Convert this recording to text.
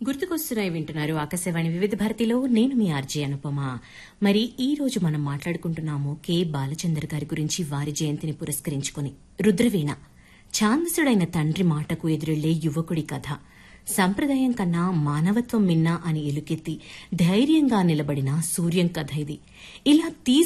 గుర్తుకొస్తున్నాయి వింటున్నారు ఆకాశవాణి వివిధ భారతిలో. నేను మీ ఆర్జే అనుపమ. మరి ఈ రోజు మనం మాట్లాడుకుంటున్నాము కె బాలచందర్ గారి గురించి. వారి జయంతిని పురస్కరించుకుని రుద్రవీణ ఛాందసుడైన తండ్రి మాటకు ఎదురెళ్లే యువకుడి కథ. సంప్రదాయం కన్నా మానవత్వం మిన్నా అని ఎలుకెత్తి ధైర్యంగా నిలబడిన సూర్యం కథ ఇది. ఇలా